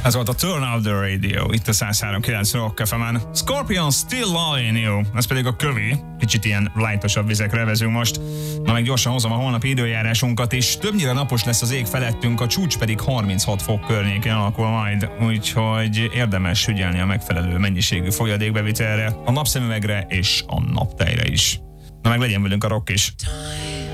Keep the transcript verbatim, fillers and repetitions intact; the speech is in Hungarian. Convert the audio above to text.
Ez volt a Turn Out the Radio, itt a száz három kilenc Rock ef emen. Scorpion Still Loving You, ez pedig a kövi. Kicsit ilyen lightosabb vizekre vezünk most. Na meg gyorsan hozom a holnapi időjárásunkat, és többnyire napos lesz az ég felettünk, a csúcs pedig harminchat fok környékén alakul majd, úgyhogy érdemes ügyelni a megfelelő mennyiségű folyadékbevitelre, a napszemüvegre és a naptejre is. Na meg legyen velünk a rock is.